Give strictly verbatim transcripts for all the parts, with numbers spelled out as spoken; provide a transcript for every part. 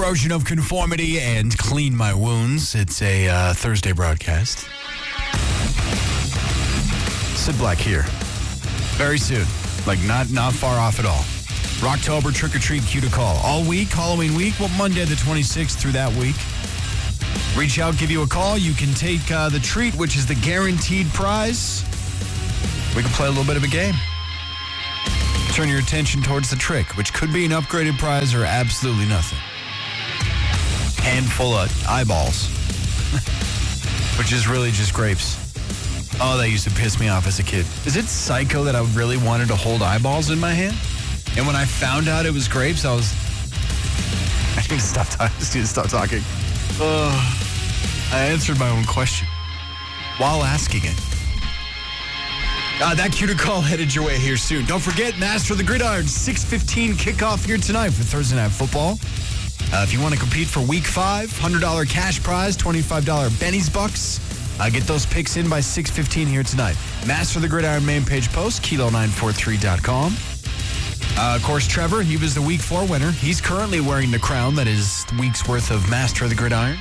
Corrosion of Conformity and Clean My Wounds. It's a uh, Thursday broadcast. Sid Black here. Very soon. Like, not not far off at all. Rocktober, Trick or Treat, Cue to Call. All week, Halloween week, well, Monday the twenty-sixth through that week. Reach out, give you a call. You can take uh, the treat, which is the guaranteed prize. We can play a little bit of a game. Turn your attention towards the trick, which could be an upgraded prize or absolutely nothing. Handful of eyeballs, which is really just grapes. Oh, that used to piss me off as a kid. Is it psycho that I really wanted to hold eyeballs in my hand? And when I found out it was grapes, I was... I need to stop talking. I just need to stop talking. Uh, I answered my own question while asking it. Uh, that Cue to Call headed your way here soon. Don't forget, Master of the Gridiron, six fifteen kickoff here tonight for Thursday Night Football. Uh, if you want to compete for Week five, one hundred dollars cash prize, twenty-five dollars Benny's Bucks. Uh, get those picks in by six fifteen here tonight. Master of the Gridiron main page post, kilo nine four three dot com. Uh, of course, Trevor, he was the Week four winner. He's currently wearing the crown that is the week's worth of Master of the Gridiron.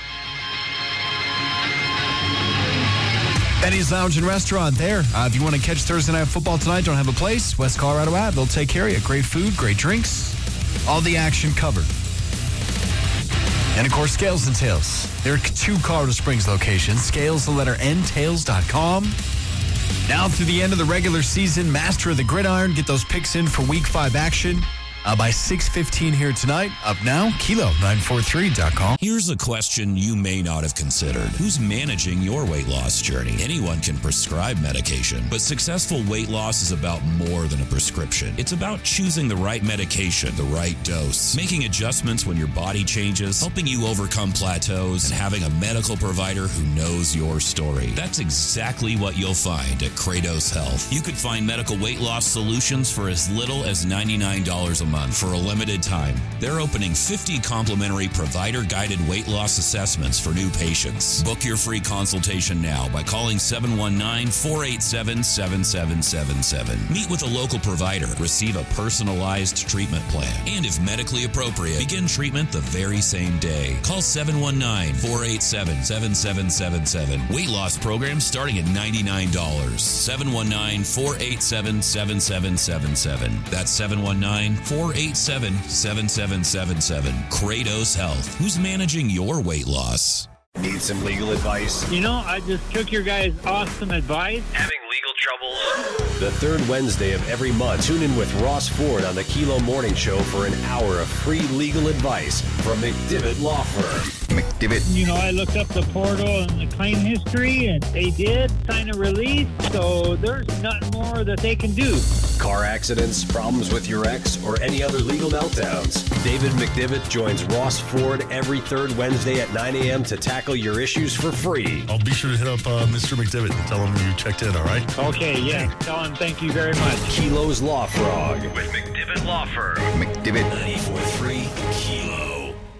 Benny's Lounge and Restaurant there. Uh, if you want to catch Thursday Night Football tonight, don't have a place, West Colorado app. They'll take care of you. Great food, great drinks, all the action covered. And, of course, Scales and Tails. There are two Colorado Springs locations, scales, the letter N, tails dot com. Now through the end of the regular season, Master of the Gridiron. Get those picks in for Week five action uh, by six fifteen here tonight. Up now, kilo nine four three dot com. Here's a question you may not have considered. Who's managing your weight loss journey? Anyone can prescribe medication, but successful weight loss is about more than a prescription. It's about choosing the right medication, the right dose, making adjustments when your body changes, helping you overcome plateaus, and having a medical provider who knows your story. That's exactly what you'll find at Kratos Health. You could find medical weight loss solutions for as little as ninety-nine dollars a month for a limited time. They're opening fifty complimentary provider-guided weight loss assessments for new patients. Book your free consultation now by calling seven one nine, four eight seven, seven seven seven seven. Meet with a local provider, receive a personalized treatment plan, and if medically appropriate, begin treatment the very same day. Call seven one nine, four eight seven, seven seven seven seven. Weight loss program starting at ninety-nine dollars. seven one nine, four eight seven, seven seven seven seven. That's seven one nine, four eight seven, seven seven seven seven. Kratos Health. Who's managing your weight loss? Need some legal advice? You know, I just took your guys' awesome advice. Having legal troubles? The third Wednesday of every month, tune in with Ross Ford on the Kilo Morning Show for an hour of free legal advice from McDivitt Law Firm. McDivitt. You know, I looked up the portal and the claim history, and they did sign a release, so there's nothing more that they can do. Car accidents, problems with your ex, or any other legal meltdowns. David McDivitt joins Ross Ford every third Wednesday at nine a.m. to tackle your issues for free. I'll be sure to hit up uh, Mister McDivitt and tell him you checked in, all right? Okay, yeah. Tell him thank you very much. Kilo's Law Frog with McDivitt Law Firm. McDivitt ninety-four point three Kilo.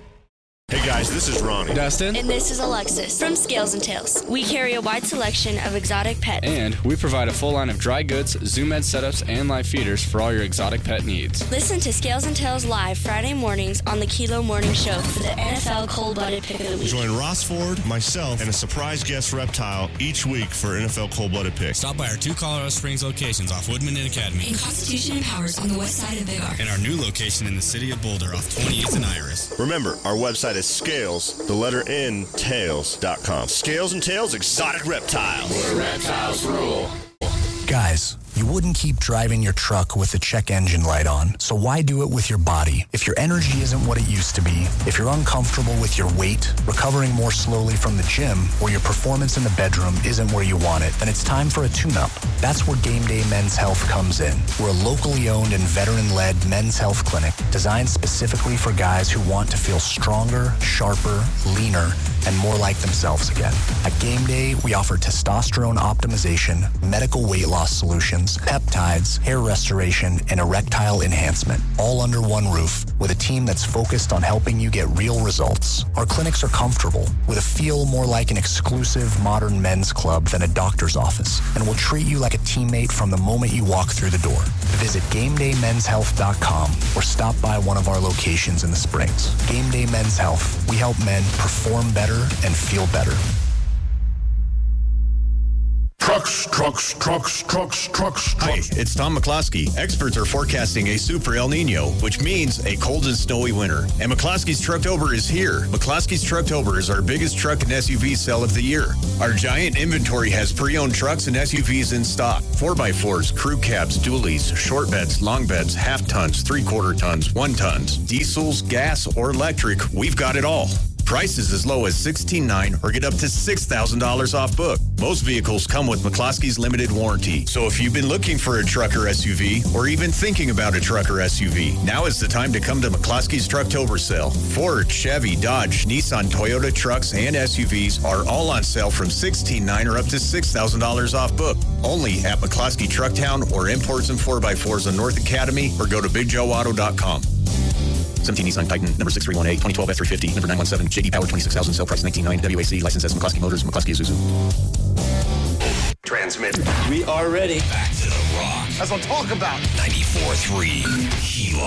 Hey guys, this is Ronnie. Dustin. And this is Alexis from Scales and Tails. We carry a wide selection of exotic pets. And we provide a full line of dry goods, Zoom Ed setups, and live feeders for all your exotic pet needs. Listen to Scales and Tails live Friday mornings on the Kilo Morning Show for the N F L Cold-Blooded Pick of the Week. Join Ross Ford, myself, and a surprise guest reptile each week for N F L Cold-Blooded Pick. Stop by our two Colorado Springs locations off Woodman and Academy. In Constitution and Powers on the west side of Big R. And our new location in the city of Boulder off twentieth and Iris. Remember, our website is Scales, the letter N, tails dot com. Scales and Tails Exotic Reptile. Where reptiles rule. Guys, you wouldn't keep driving your truck with the check engine light on, so why do it with your body? If your energy isn't what it used to be, if you're uncomfortable with your weight, recovering more slowly from the gym, or your performance in the bedroom isn't where you want it, then it's time for a tune-up. That's where Game Day Men's Health comes in. We're a locally owned and veteran-led men's health clinic designed specifically for guys who want to feel stronger, sharper, leaner, and more like themselves again. At Game Day, we offer testosterone optimization, medical weight loss solutions, peptides, hair restoration, and erectile enhancement, all under one roof with a team that's focused on helping you get real results. Our clinics are comfortable, with a feel more like an exclusive modern men's club than a doctor's office, and will treat you like a teammate from the moment you walk through the door. Visit game day men's health dot com or stop by one of our locations in the Springs. Game Day Men's Health. We help men perform better and feel better. Trucks, trucks, trucks, trucks, trucks, trucks. Hi, it's Tom McCloskey. Experts are forecasting a super El Nino, which means a cold and snowy winter. And McCloskey's Trucktober is here. McCloskey's Trucktober is our biggest truck and S U V sale of the year. Our giant inventory has pre-owned trucks and S U Vs in stock. four by fours, crew cabs, dualies, short beds, long beds, half tons, three-quarter tons, one tons, diesels, gas, or electric. We've got it all. Prices as low as sixteen thousand nine hundred dollars or get up to six thousand dollars off book. Most vehicles come with McCloskey's limited warranty. So if you've been looking for a truck or S U V, or even thinking about a truck or S U V, now is the time to come to McCloskey's Trucktober sale. Ford, Chevy, Dodge, Nissan, Toyota trucks and S U Vs are all on sale from sixteen thousand nine hundred dollars or up to six thousand dollars off book. Only at McCloskey Trucktown or Imports and four by fours on North Academy, or go to big joe auto dot com. seventeen Nissan Titan, number six three one eight, twenty twelve F three fifty, number nine one seven, J D Power twenty-six thousand, sale price nineteen ninety, W A C, license as McCloskey Motors, McCloskey Isuzu. Transmit. We are ready. Back to the rock. That's what I'm talking about. ninety-four point three Kilo.